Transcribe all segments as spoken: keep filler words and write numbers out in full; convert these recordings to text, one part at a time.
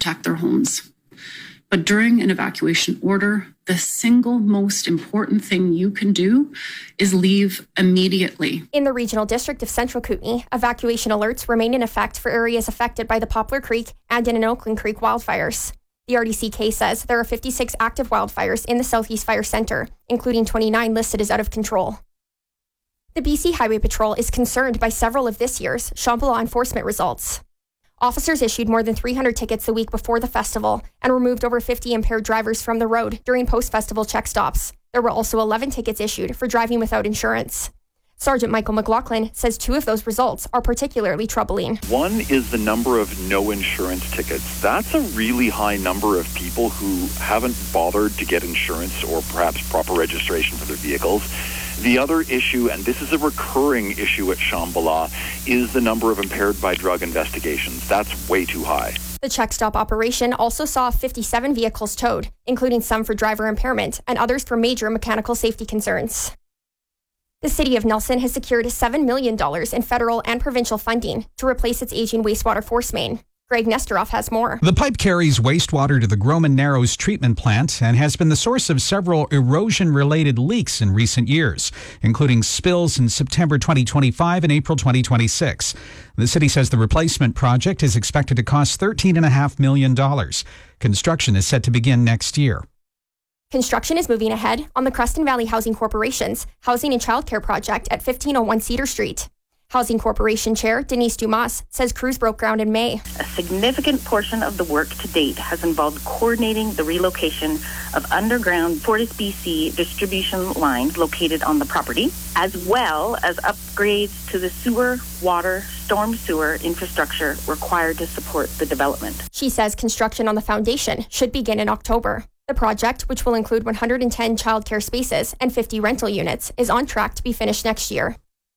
protect their homes. But during an evacuation order, the single most important thing you can do is leave immediately. In the regional district of Central Kootenay, evacuation alerts remain in effect for areas affected by the Poplar Creek and Oakland Creek wildfires. The R D C K says there are fifty-six active wildfires in the Southeast Fire Centre, including twenty-nine listed as out of control. The B C Highway Patrol is concerned by several of this year's Shambhala enforcement results. Officers issued more than three hundred tickets the week before the festival and removed over fifty impaired drivers from the road during post-festival check stops. There were also eleven tickets issued for driving without insurance. Sergeant Michael McLaughlin says two of those results are particularly troubling. One is the number of no insurance tickets. That's a really high number of people who haven't bothered to get insurance or perhaps proper registration for their vehicles. The other issue, and this is a recurring issue at Shambhala, is the number of impaired by drug investigations. That's way too high. The check stop operation also saw fifty-seven vehicles towed, including some for driver impairment and others for major mechanical safety concerns. The City of Nelson has secured seven million dollars in federal and provincial funding to replace its aging wastewater force main. Greg Nestoroff has more. The pipe carries wastewater to the Groman Narrows treatment plant and has been the source of several erosion-related leaks in recent years, including spills in September twenty twenty-five and April twenty twenty-six. The city says the replacement project is expected to cost thirteen point five million dollars. Construction is set to begin next year. Construction is moving ahead on the Creston Valley Housing Corporation's Housing and Childcare Project at fifteen oh one Cedar Street. Housing Corporation Chair Denise Dumas says crews broke ground in May. A significant portion of the work to date has involved coordinating the relocation of underground FortisBC distribution lines located on the property, as well as upgrades to the sewer, water, storm sewer infrastructure required to support the development. She says construction on the foundation should begin in October. The project, which will include one hundred ten childcare spaces and fifty rental units, is on track to be finished next year.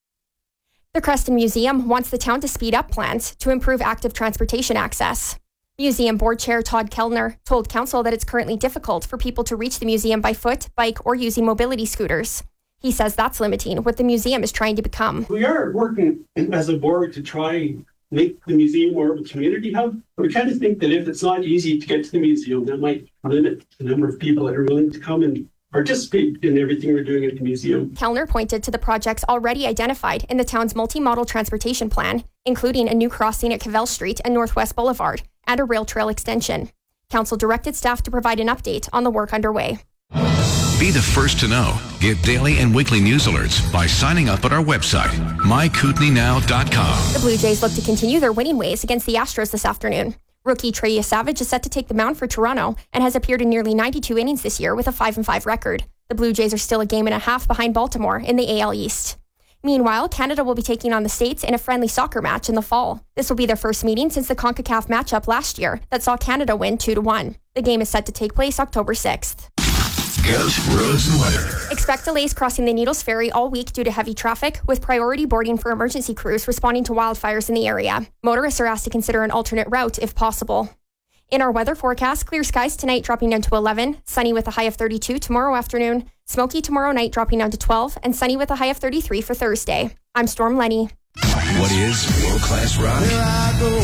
The Creston Museum wants the town to speed up plans to improve active transportation access. Museum Board Chair Todd Kellner told Council that it's currently difficult for people to reach the museum by foot, bike, or using mobility scooters. He says that's limiting what the museum is trying to become. We are working as a board to try and make the museum more of a community hub. We kind of think that if it's not easy to get to the museum, that might limit the number of people that are willing to come and participate in everything we're doing at the museum. Kellner pointed to the projects already identified in the town's multi-modal transportation plan, including a new crossing at Cavell Street and Northwest Boulevard, and a rail trail extension. Council directed staff to provide an update on the work underway. Be the first to know. Get daily and weekly news alerts by signing up at our website, my kootenay now dot com. The Blue Jays look to continue their winning ways against the Astros this afternoon. Rookie Trey Savage is set to take the mound for Toronto and has appeared in nearly ninety-two innings this year with a five and five record. The Blue Jays are still a game and a half behind Baltimore in the A L East. Meanwhile, Canada will be taking on the States in a friendly soccer match in the fall. This will be their first meeting since the CONCACAF matchup last year that saw Canada win two to one. The game is set to take place October sixth. Ghost roads and weather. Expect delays crossing the Needles Ferry all week due to heavy traffic, with priority boarding for emergency crews responding to wildfires in the area. Motorists are asked to consider an alternate route if possible. In our weather forecast, clear skies tonight dropping down to eleven, sunny with a high of thirty-two tomorrow afternoon, smoky tomorrow night dropping down to twelve, and sunny with a high of thirty-three for Thursday. I'm Storm Lenny. What is world-class rock? Here I go,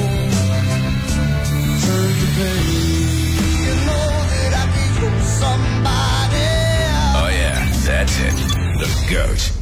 turn the page. You know that I can go somebody. Oh yeah, that's it. The GOAT.